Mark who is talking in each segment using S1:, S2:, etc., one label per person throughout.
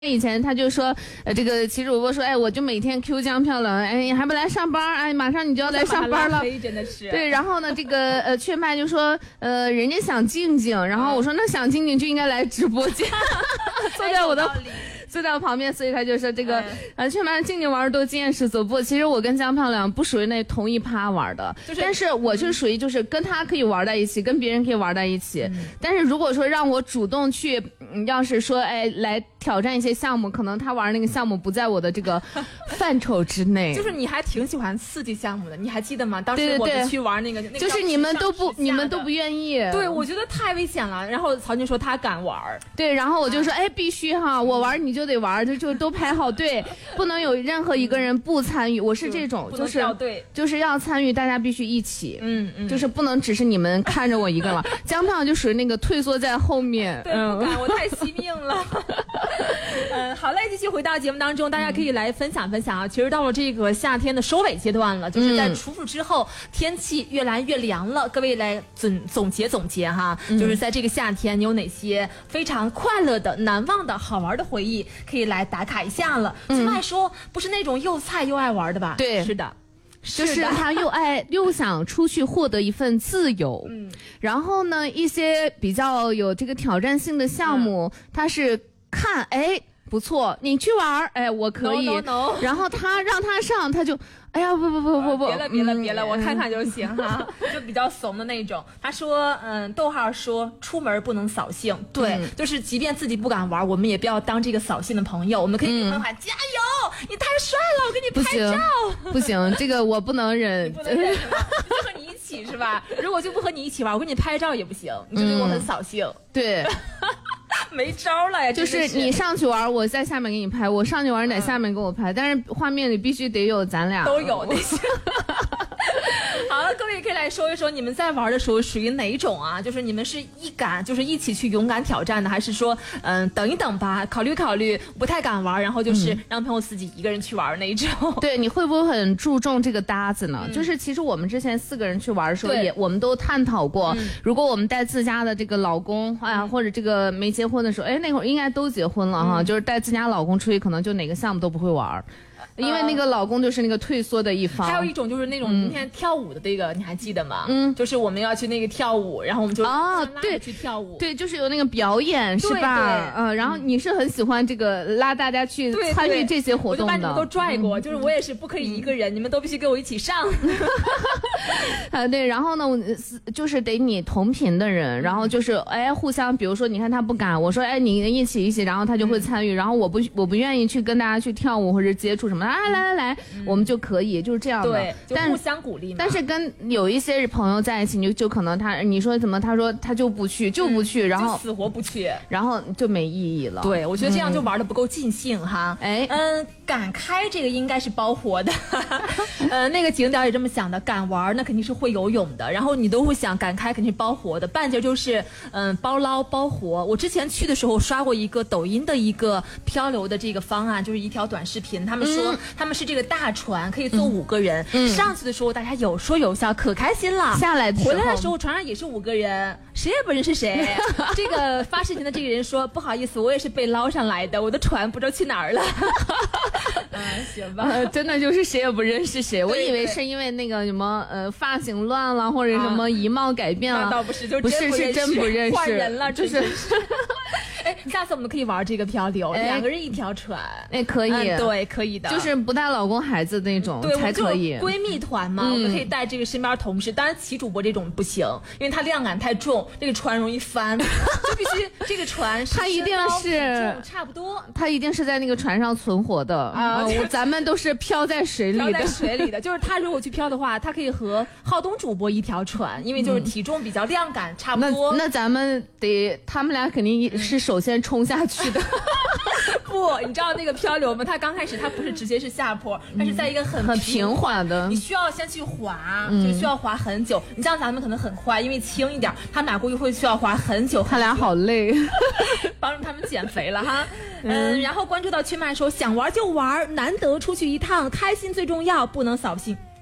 S1: 以前他就说，这个齐主播说，哎，我就每天 Q 江漂亮，哎，你还不来上班？哎，马上你就要来上班了，
S2: 真的是。
S1: 对，然后呢，这个雀麦就说，人家想静静，然后我说那想静静就应该来直播间，坐在我的。坐在我旁边，所以他就说这个，雀麦静静玩都经验十足。不，其实我跟江漂亮不属于那同一趴玩的，但是我就属于就是跟他可以玩在一起，跟别人可以玩在一起。但是如果说让我主动去，要是说哎来挑战一些项目，可能他玩那个项目不在我的这个范畴之内。
S2: 就是你还挺喜欢刺激项目的，你还记得吗？当时我们去玩那个，
S1: 就是你们都不愿意。
S2: 对，我觉得太危险了。然后曹军说他敢玩，
S1: 对，然后我就说哎必须哈，我玩你就得玩，就都排好队，不能有任何一个人不参与。我是这种，就是要参与，大家必须一起，就是不能只是你们看着我一个了。江胖就属于那个退缩在后面，
S2: 对，不敢，我太惜命了。好嘞，继续回到节目当中，大家可以来分享分享啊。其实到了这个夏天的收尾阶段了，就是在处暑之后，天气越来越凉了。各位来总结哈，就是在这个夏天，你有哪些非常快乐的、难忘的好玩的回忆，可以来打卡一下了。现在说不是那种又菜又爱玩的吧？
S1: 对，
S2: 是的。
S1: 就是他又想出去获得一份自由，然后呢，一些比较有这个挑战性的项目，他是看哎不错，你去玩，哎我可以，然后让他上，他就哎呀不，
S2: 别了，我看看就行哈，就比较怂的那种。他说，逗号说出门不能扫兴，对，就是即便自己不敢玩，我们也不要当这个扫兴的朋友，我们可以跟朋友喊加油，你太帅了，我给你拍照。
S1: 不行，这个我不能忍，
S2: 你不能忍是吧？就和你一起是吧？如果就不和你一起玩，我给你拍照也不行，你就对我很扫兴。
S1: 对。
S2: 没招了呀！
S1: 就是你上去玩，我在下面给你拍；我上去玩，你在下面给我拍。但是画面里必须得有咱俩，
S2: 都有那些。好了，各位可以来说一说你们在玩的时候属于哪种啊？就是你们是就是一起去勇敢挑战的，还是说等一等吧，考虑考虑，不太敢玩，然后就是让朋友自己一个人去玩那一种？
S1: 对，你会不会很注重这个搭子呢？就是其实我们之前4个人去玩的时候，我们都探讨过，如果我们带自家的这个老公或者这个没结婚的时候，哎，那会儿应该都结婚了哈，就是带自家老公出去，可能就哪个项目都不会玩。因为那个老公就是那个退缩的一方。
S2: 还有一种就是那种明天跳舞的这个，你还记得吗？就是我们要去那个跳舞，然后我们就
S1: 对
S2: 去跳舞，
S1: 对，就是有那个表演是吧？然后你是很喜欢这个拉大家去参与这些活动的。
S2: 我就把你们都拽过，就是我也是不可以一个人，你们都必须跟我一起上。
S1: 对，然后呢，就是得你同频的人，然后就是哎互相，比如说你看他不敢，我说哎你一起，然后他就会参与，然后我不愿意去跟大家去跳舞或者接触什么。来，我们就可以，就是这样的。
S2: 对，就互相鼓励嘛。
S1: 但是跟有一些朋友在一起，你就可能你说怎么，他说他就不去，然后
S2: 死活不去，
S1: 然后就没意义了。
S2: 对，我觉得这样就玩的不够尽兴哈。敢开这个应该是包活的。那个景点也这么想的，敢玩那肯定是会游泳的，然后你都会想敢开肯定是包活的，半截就是包捞包活。我之前去的时候刷过一个抖音的一个漂流的这个方案，就是一条短视频，他们说他们是这个大船可以坐5个人，上去的时候大家有说有笑，可开心了。
S1: 下来
S2: 回来的时候船上也是5个人，谁也不认识谁。这个发视频的这个人说不好意思，我也是被捞上来的，我的船不知道去哪儿了。行吧，
S1: 真的就是谁也不认识谁。我以为是因为那个什么发型乱了，或者什么仪貌改变了。
S2: 那倒不是，
S1: 不是真不认识，
S2: 换人了，就是。哎，下次我们可以玩这个漂流，2个人一条船。
S1: 哎，可以，
S2: 对，可以的，
S1: 就是不带老公孩子那种才可以。
S2: 闺蜜团嘛，我们可以带这个身边同事。当然，骑主播这种不行，因为他量感太重，这个船容易翻，就必须这个船
S1: 他一定是
S2: 差不多，
S1: 他一定是在那个船上存活的啊。咱们都是漂在水里
S2: 的，就是他如果去漂的话，他可以和浩东主播一条船，因为就是体重比较量感差不多。
S1: 那咱们他们俩肯定是首先冲下去的。
S2: 不，你知道那个漂流吗？它刚开始它不是直接是下坡，它是在一个很
S1: 平缓的，
S2: 你需要先去滑，就需要滑很久。你像咱们可能很快，因为轻一点，他们俩估计会需要滑很久。
S1: 他俩好累，
S2: 帮助他们减肥了哈。然后关注到雀麦说想玩就玩，难得出去一趟，开心最重要，不能扫兴。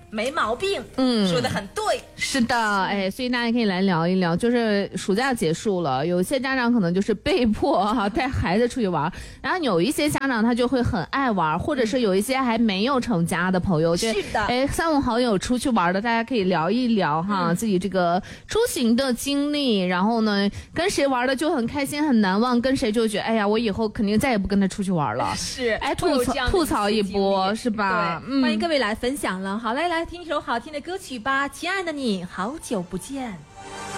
S2: 没毛病，说得很对。
S1: 是的，哎，所以大家可以来聊一聊，就是暑假结束了，有些家长可能就是被迫带孩子出去玩，然后有一些家长他就会很爱玩，或者是有一些还没有成家的朋友，
S2: 是的，
S1: 哎，三五好友出去玩的，大家可以聊一聊自己这个出行的经历，然后呢，跟谁玩的就很开心很难忘，跟谁就觉得哎呀，我以后肯定再也不跟他出去玩了，
S2: 是，
S1: 哎，吐槽一波是吧？
S2: 对，欢迎各位来分享了。好，来听一首好听的歌曲吧，亲爱的你，好久不见。